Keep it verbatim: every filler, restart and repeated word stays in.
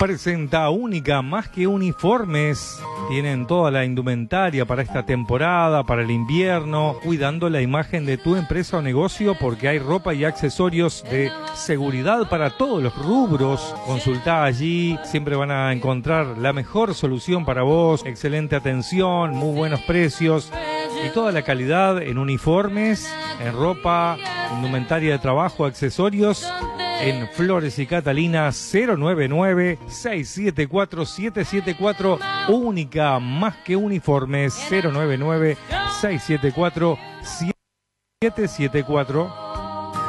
Presenta Única Más que Uniformes. Tienen toda la indumentaria para esta temporada, para el invierno, cuidando la imagen de tu empresa o negocio, porque hay ropa y accesorios de seguridad para todos los rubros. Consultá allí, siempre van a encontrar la mejor solución para vos, excelente atención, muy buenos precios y toda la calidad en uniformes, en ropa, indumentaria de trabajo, accesorios. En Flores y Catalina, cero nueve nueve, seis siete cuatro, siete siete cuatro. Única Más que Uniformes, cero nueve nueve, seis siete cuatro, siete siete cuatro.